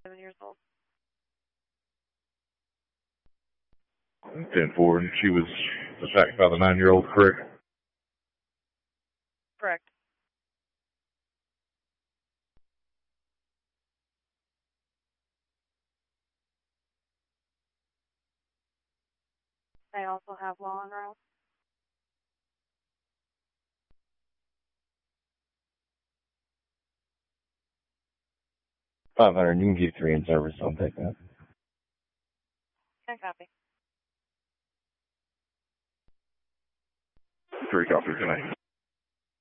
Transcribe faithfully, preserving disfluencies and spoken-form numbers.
seven years old. ten four, and she was attacked by the nine-year-old, correct? Correct. I also have law en route. five hundred, you can keep three in service. I'll take that. Can copy. Three copies, good night.